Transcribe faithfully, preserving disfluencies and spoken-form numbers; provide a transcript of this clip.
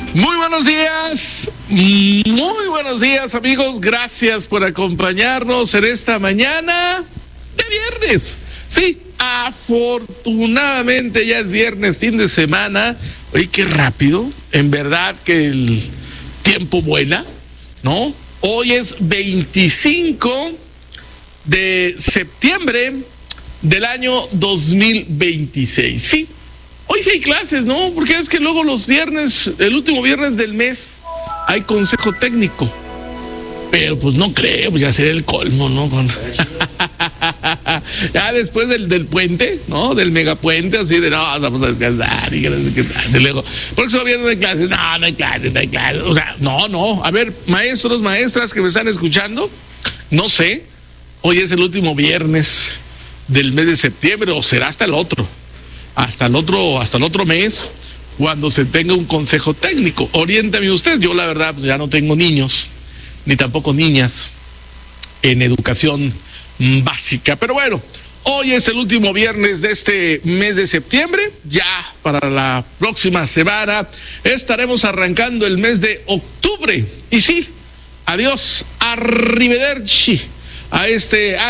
Muy buenos días, muy buenos días amigos, gracias por acompañarnos en esta mañana de viernes. Sí, afortunadamente ya es viernes, fin de semana. Oye, qué rápido, en verdad que el tiempo vuela, ¿no? Hoy es veinticinco de septiembre del año dos mil veintiséis, sí. Hoy sí hay clases, ¿no? Porque es que luego los viernes, el último viernes del mes, hay consejo técnico. Pero pues no creo, pues ya sería el colmo, ¿no? Con... ya después del, del puente, ¿no? Del megapuente, así de, no, vamos a descansar y que no sé qué tal. Y luego, próximo viernes no hay clases, no, no hay clases, no hay clases. O sea, no, no. A ver, maestros, maestras que me están escuchando, no sé, hoy es el último viernes del mes de septiembre o será hasta el otro. hasta el otro, hasta el otro mes, cuando se tenga un consejo técnico. Oriéntame usted. Yo la verdad ya no tengo niños, ni tampoco niñas en educación básica. Pero bueno, hoy es el último viernes de este mes de septiembre. Ya para la próxima semana estaremos arrancando el mes de octubre. Y sí, adiós, arrivederci a este